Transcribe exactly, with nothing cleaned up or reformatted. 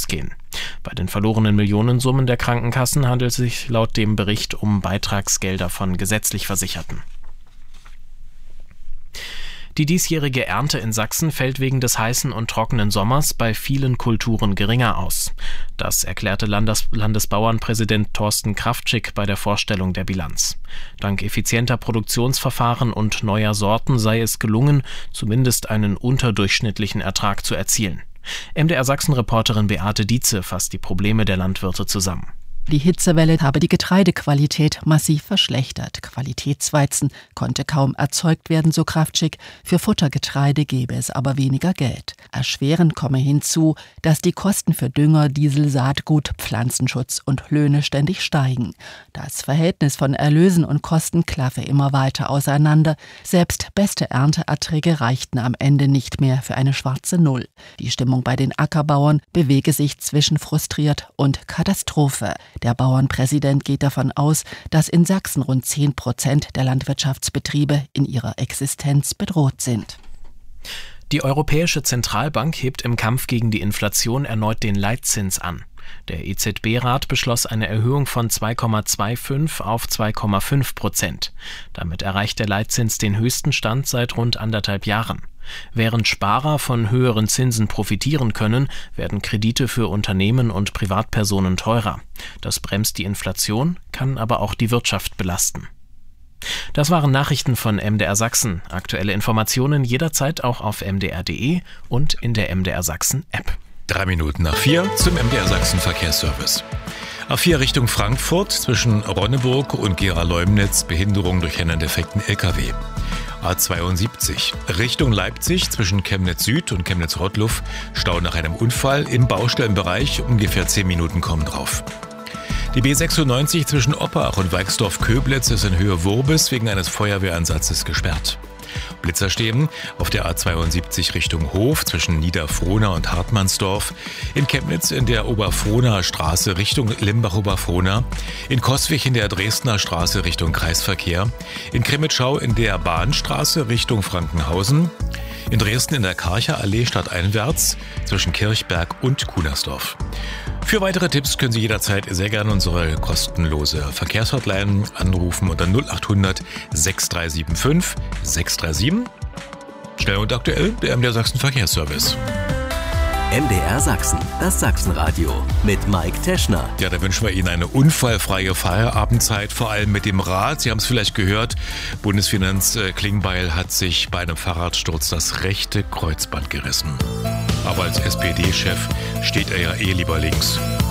ausgehen. Bei den verlorenen Millionensummen der Krankenkassen handelt es sich laut dem Bericht um Beitragsgelder von gesetzlich Versicherten. Die diesjährige Ernte in Sachsen fällt wegen des heißen und trockenen Sommers bei vielen Kulturen geringer aus. Das erklärte Landes- Landesbauernpräsident Thorsten Kraftschick bei der Vorstellung der Bilanz. Dank effizienter Produktionsverfahren und neuer Sorten sei es gelungen, zumindest einen unterdurchschnittlichen Ertrag zu erzielen. M D R Sachsen-Reporterin Beate Dietze fasst die Probleme der Landwirte zusammen. Die Hitzewelle habe die Getreidequalität massiv verschlechtert. Qualitätsweizen konnte kaum erzeugt werden, so Kraftschick. Für Futtergetreide gebe es aber weniger Geld. Erschwerend komme hinzu, dass die Kosten für Dünger, Diesel, Saatgut, Pflanzenschutz und Löhne ständig steigen. Das Verhältnis von Erlösen und Kosten klaffe immer weiter auseinander. Selbst beste Ernteerträge reichten am Ende nicht mehr für eine schwarze Null. Die Stimmung bei den Ackerbauern bewege sich zwischen frustriert und Katastrophe. Der Bauernpräsident geht davon aus, dass in Sachsen rund zehn Prozent der Landwirtschaftsbetriebe in ihrer Existenz bedroht sind. Die Europäische Zentralbank hebt im Kampf gegen die Inflation erneut den Leitzins an. Der E Z B-Rat beschloss eine Erhöhung von zwei Komma fünfundzwanzig auf zwei Komma fünf Prozent. Damit erreicht der Leitzins den höchsten Stand seit rund anderthalb Jahren. Während Sparer von höheren Zinsen profitieren können, werden Kredite für Unternehmen und Privatpersonen teurer. Das bremst die Inflation, kann aber auch die Wirtschaft belasten. Das waren Nachrichten von M D R Sachsen. Aktuelle Informationen jederzeit auch auf m d r punkt d e und in der M D R Sachsen App. Drei Minuten nach vier zum M D R Sachsen Verkehrsservice. A vier Richtung Frankfurt zwischen Ronneburg und Gera-Leumnitz Behinderung durch einen defekten L K W. A zweiundsiebzig Richtung Leipzig zwischen Chemnitz Süd und Chemnitz Rottluff Stau nach einem Unfall im Baustellenbereich, ungefähr zehn Minuten kommen drauf. Die B sechsundneunzig zwischen Oppach und Weixdorf-Köblitz ist in Höhe Wurbis wegen eines Feuerwehreinsatzes gesperrt. Blitzer stehen auf der A zweiundsiebzig Richtung Hof zwischen Niederfrohna und Hartmannsdorf, in Chemnitz in der Oberfrohnaer Straße Richtung Limbach-Oberfrohna, in Coswig in der Dresdner Straße Richtung Kreisverkehr, in Krimitschau in der Bahnstraße Richtung Frankenhausen, in Dresden in der Karcher Allee stadteinwärts zwischen Kirchberg und Kunersdorf. Für weitere Tipps können Sie jederzeit sehr gerne unsere kostenlose Verkehrshotline anrufen unter null acht hundert sechs drei sieben fünf sechs drei sieben. Schnell und aktuell der M D R Sachsen Verkehrsservice. M D R Sachsen, das Sachsenradio mit Mike Teschner. Ja, da wünschen wir Ihnen eine unfallfreie Feierabendzeit, vor allem mit dem Rad. Sie haben es vielleicht gehört, Bundesfinanz Klingbeil hat sich bei einem Fahrradsturz das rechte Kreuzband gerissen. Aber als S P D-Chef steht er ja eh lieber links.